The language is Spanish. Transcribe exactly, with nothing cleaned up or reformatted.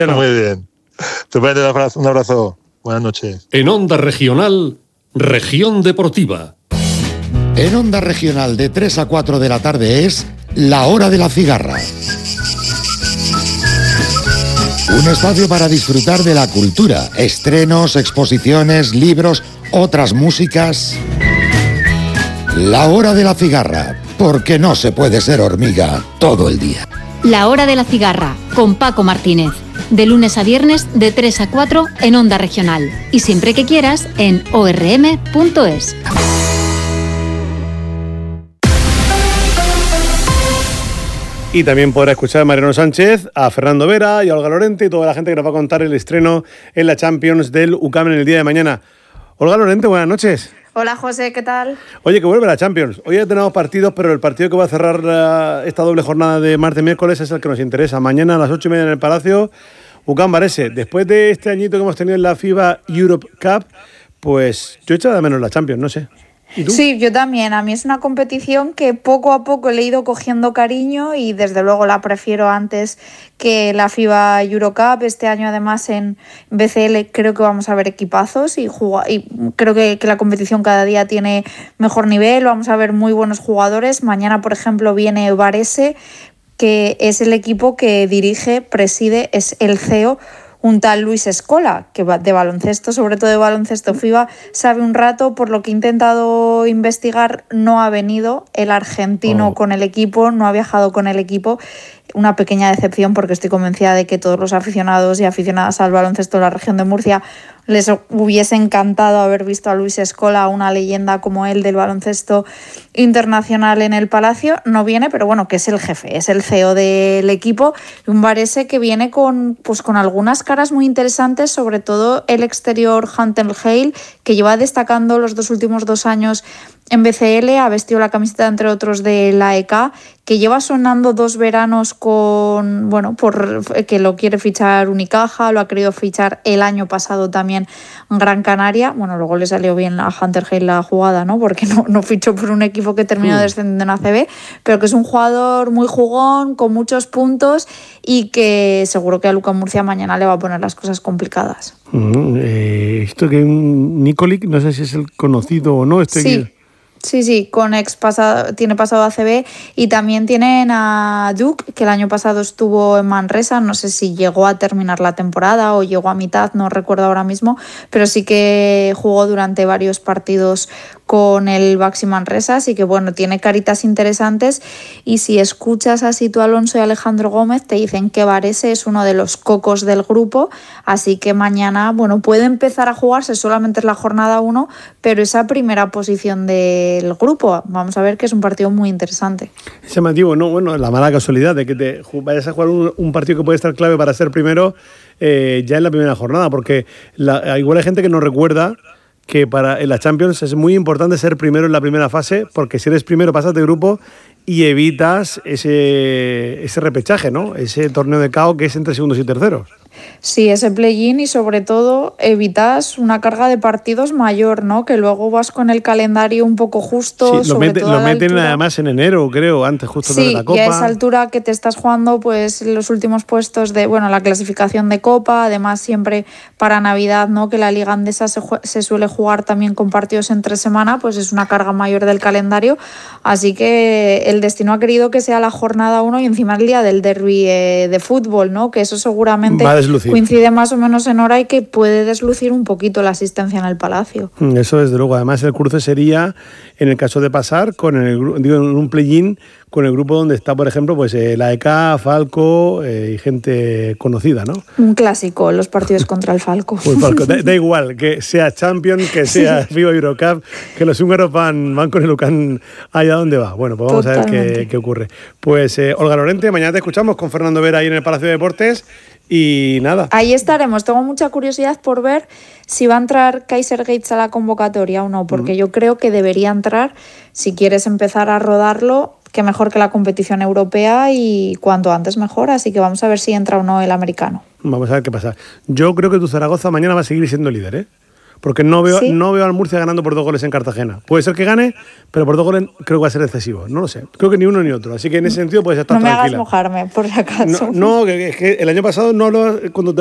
Muy bien. Estupendo, un abrazo, un abrazo. Buenas noches. En Onda Regional, Región Deportiva. En Onda Regional de tres a cuatro de la tarde es La Hora de la Cigarra. Un espacio para disfrutar de la cultura, estrenos, exposiciones, libros, otras músicas. La Hora de la Cigarra, porque no se puede ser hormiga todo el día. La Hora de la Cigarra, con Paco Martínez. De lunes a viernes, de tres a cuatro en Onda Regional. Y siempre que quieras, en o erre eme punto es. Y también podrá escuchar a Mariano Sánchez, a Fernando Vera y a Olga Lorente y toda la gente que nos va a contar el estreno en la Champions del U C A M en el día de mañana. Olga Lorente, buenas noches. Hola José, ¿qué tal? Oye, que vuelve la Champions. Hoy ya tenemos partidos, pero el partido que va a cerrar uh, esta doble jornada de martes y miércoles es el que nos interesa. Mañana a las ocho y media en el Palacio, U C A M Varese. Después de este añito que hemos tenido en la FIBA Europe Cup, pues yo echaba de menos la Champions, no sé. ¿Y tú? Sí, yo también. A mí es una competición que poco a poco le he ido cogiendo cariño y desde luego la prefiero antes que la FIBA Eurocup. Este año además en B C L creo que vamos a ver equipazos y, juga- y creo que, que la competición cada día tiene mejor nivel. Vamos a ver muy buenos jugadores. Mañana, por ejemplo, viene Varese, que es el equipo que dirige, preside, es el C E O, un tal Luis Escola, que de baloncesto, sobre todo de baloncesto FIBA, sabe un rato. Por lo que he intentado investigar, no ha venido el argentino oh. con el equipo, no ha viajado con el equipo. Una pequeña decepción, porque estoy convencida de que todos los aficionados y aficionadas al baloncesto de la región de Murcia les hubiese encantado haber visto a Luis Escola, una leyenda como él del baloncesto internacional, en el Palacio. No viene, pero bueno, que es el jefe, es el C E O del equipo. Un Varese que viene con, pues, con algunas caras muy interesantes, sobre todo el exterior Hunter Hale, que lleva destacando los dos últimos dos años en B C L, ha vestido la camiseta entre otros de la E K, que lleva sonando dos veranos con, bueno, por que lo quiere fichar Unicaja, lo ha querido fichar el año pasado también Gran Canaria. Bueno, luego le salió bien a Hunter Hale la jugada, ¿no? Porque no, no fichó por un equipo que terminó mm. descendiendo en A C B, pero que es un jugador muy jugón, con muchos puntos y que seguro que a Luka Murcia mañana le va a poner las cosas complicadas. Mm, eh, esto que un Nikolic, no sé si es el conocido o no. Este sí. Que... Sí, sí, con ex pasado, tiene pasado a A C B, y también tienen a Duke, que el año pasado estuvo en Manresa. No sé si llegó a terminar la temporada o llegó a mitad, no recuerdo ahora mismo, pero sí que jugó durante varios partidos con el Baxi Manresa, así que bueno, tiene caritas interesantes. Y si escuchas a Sito Alonso y Alejandro Gómez, te dicen que Varese es uno de los cocos del grupo, así que mañana, bueno, puede empezar a jugarse, solamente es la jornada uno, pero esa primera posición del grupo, vamos a ver, que es un partido muy interesante. Ese motivo, no, bueno, la mala casualidad de que te vayas a jugar un, un partido que puede estar clave para ser primero eh, ya en la primera jornada, porque la, igual hay gente que no recuerda que para en la Champions es muy importante ser primero en la primera fase, porque si eres primero pasas de grupo y evitas ese, ese repechaje, ¿no? Ese torneo de K O que es entre segundos y terceros. Sí, ese play-in, y sobre todo evitas una carga de partidos mayor, ¿no? Que luego vas con el calendario un poco justo. Sí, lo, sobre mete, todo lo la meten altura. Además en enero, creo, antes justo sí, de la Copa. Sí, y a esa altura que te estás jugando pues los últimos puestos de, bueno, la clasificación de Copa, además siempre para Navidad, ¿no? Que la Liga Andesa se, se suele jugar también con partidos entre semana, pues es una carga mayor del calendario, así que el destino ha querido que sea la jornada uno y encima el día del derbi eh, de fútbol, ¿no? Que eso seguramente coincide más o menos en hora y que puede deslucir un poquito la asistencia en el Palacio. Eso desde luego. Además el cruce sería, en el caso de pasar, con el, digo, en un play-in con el grupo donde está, por ejemplo, pues eh, la E K, Falco eh, y gente conocida, ¿no? Un clásico, los partidos contra el Falco. Pues Falco. Da, da igual, que sea Champions, que sea sí. FIBA Eurocup, que los húngaros van, van con el U C A M allá donde va. Bueno, pues vamos Totalmente. a ver qué, qué ocurre. Pues eh, Olga Lorente, mañana te escuchamos con Fernando Vera ahí en el Palacio de Deportes. Y nada. Ahí estaremos. Tengo mucha curiosidad por ver si va a entrar Kaiser Gates a la convocatoria o no, porque uh-huh. yo creo que debería entrar. Si quieres empezar a rodarlo, que mejor que la competición europea, y cuanto antes mejor. Así que vamos a ver si entra o no el americano. Vamos a ver qué pasa. Yo creo que tu Zaragoza mañana va a seguir siendo líder, ¿eh? Porque no veo, ¿Sí? no veo al Murcia ganando por dos goles en Cartagena. Puede ser que gane, pero por dos goles creo que va a ser excesivo. No lo sé. Creo que ni uno ni otro. Así que en ese sentido puedes estar No me tranquila. hagas mojarme, por si acaso. No, no que, que el año pasado no lo, cuando te